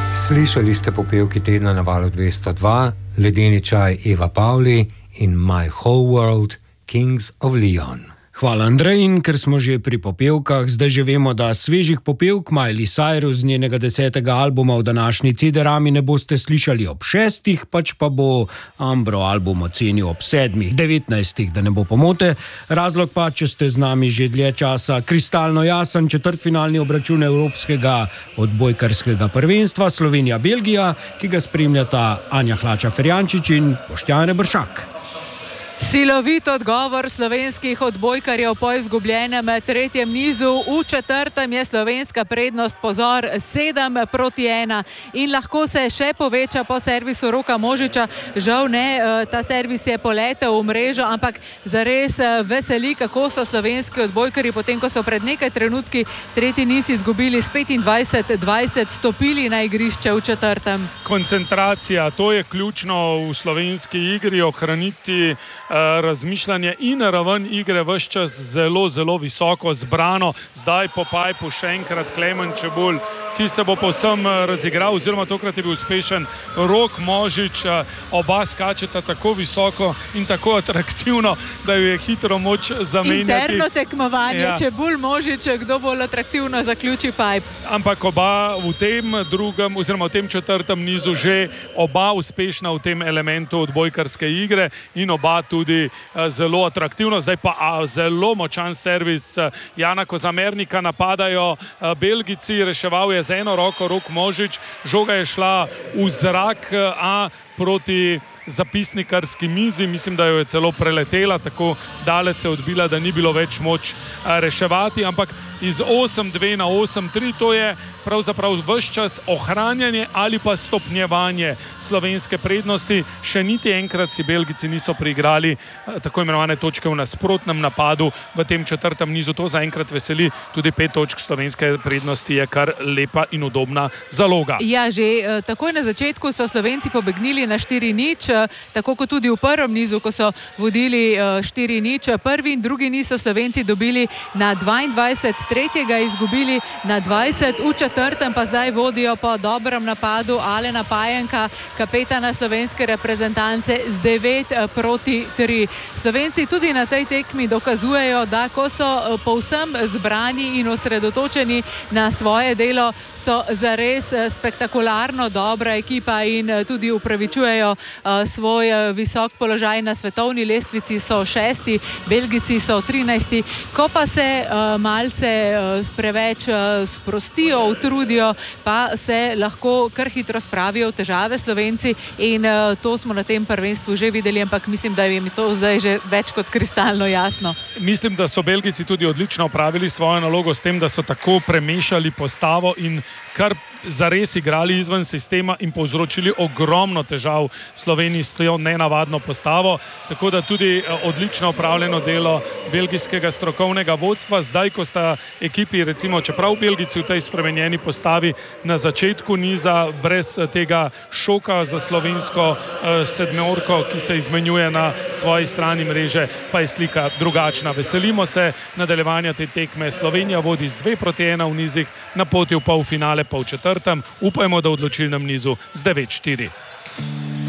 Slišali ste popevki tedna na Valu 202, Ledeni čaj Eva Pavli in My Whole World, Kings of Leon. Hvala, Andrej, in ker smo že pri popevkah, zdaj že vemo, da svežih popevk Miley Cyrus z njenega 10. albuma v današnji CD-rami ne boste slišali ob 6, pač pa bo Ambro album ocenil ob 7, 19, da ne bo pomote. Razlog pa, če ste z nami že dlje časa, kristalno jasen četrtfinalni obračun evropskega odbojkarskega prvenstva Slovenija-Belgija, ki ga spremljata Anja Hlača-Ferjančič in Boštjan Reberšak. Silovit odgovor slovenskih odbojkarjev po izgubljenem tretjem nizu. V četrtem je slovenska prednost, pozor, 7-1 in lahko se še poveča po servisu Roka Možiča. Žal ne, ta servis je poletel v mrežo, ampak zares veseli, kako so slovenski odbojkarji, potem ko so pred nekaj trenutki tretji niz izgubili s 25-20, stopili na igrišče v četrtem. Koncentracija, to je ključno v slovenski igri, ohraniti razmišljanje in raven igre ves čas zelo, zelo visoko zbrano. Zdaj po pajpu še enkrat Klemen Čebulj, ki se bo povsem razigral, oziroma tokrat je bil uspešen Rok Možič. Oba skačeta tako visoko in tako atraktivno, da jo je hitro moč zamenjati. Interno tekmovanje, ja. Čebulj Možič, kdo bolj atraktivno zaključi pajp. Ampak oba v tem drugem, oziroma v tem četrtem nizu že oba uspešna v tem elementu odbojkarske igre in oba tudi zelo atraktivno. Zdaj pa zelo močan servis Jana Kozamernika, napadajo Belgijci, reševal je z eno roko Rok Možič, žoga je šla v zrak, a proti zapisnikarski mizi, mislim, da jo je celo preletela, tako daleč se odbila, da ni bilo več moč reševati, ampak iz 8-2 na 8-3, to je pravzaprav vse čas ohranjanje ali pa stopnjevanje slovenske prednosti. Še niti enkrat si Belgijci niso priigrali tako imenovane točke v nasprotnem napadu v tem četrtem nizu. To zaenkrat veseli, tudi 5 točk slovenske prednosti je kar lepa in udobna zaloga. Ja, že takoj na začetku so Slovenci pobegnili na 4-0, tako kot tudi v prvem nizu, ko so vodili 4-0. Prvi in drugi niz so Slovenci dobili na 22, tretjega izgubili na 20, v četrtem pa zdaj vodijo po dobrem napadu Alena Pajenka, kapetana slovenske reprezentance, z 9-3. Slovenci tudi na tej tekmi dokazujejo, da ko so povsem zbrani in osredotočeni na svoje delo, so zares spektakularno dobra ekipa in tudi upravičujejo svoj visok položaj na svetovni lestvici. So 6, Belgijci so 13. Ko pa se malce preveč sprostijo, utrudijo, pa se lahko kar hitro spravijo v težave Slovenci in to smo na tem prvenstvu že videli, ampak mislim, da jim je to zdaj že več kot kristalno jasno. Mislim, da so Belgijci tudi odlično opravili svojo nalogo s tem, da so tako premešali postavo in kar zares igrali izven sistema in povzročili ogromno težav Sloveniji s to nenavadno postavo, tako da tudi odlično opravljeno delo belgijskega strokovnega vodstva. Zdaj, ko sta ekipi, recimo, čeprav Belgijci v tej spremenjeni postavi na začetku niza, brez tega šoka za slovensko sedmorko, ki se izmenjuje na svoji strani mreže, pa je slika drugačna. Veselimo se nadaljevanja te tekme. Slovenija vodi z 2-1 v nizih, na poti v polfinale pa v četrtem. Upajmo, da v odločilnem nizu z 9-4.